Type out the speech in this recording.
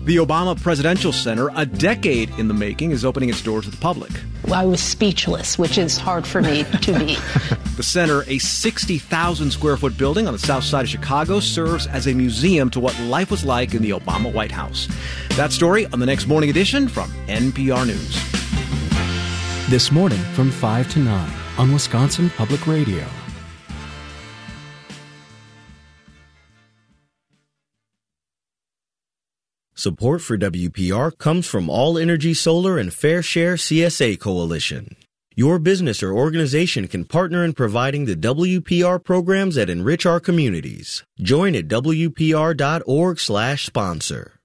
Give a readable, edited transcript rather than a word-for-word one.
The Obama Presidential Center, a decade in the making, is opening its doors to the public. I was speechless, which is hard for me to be. The center, a 60,000 square foot building on the south side of Chicago, serves as a museum to what life was like in the Obama White House. That story on the next morning edition from NPR News. This morning from 5 to 9 on Wisconsin Public Radio. Support for WPR comes from All Energy Solar and Fair Share CSA Coalition. Your business or organization can partner in providing the WPR programs that enrich our communities. Join at WPR.org/sponsor.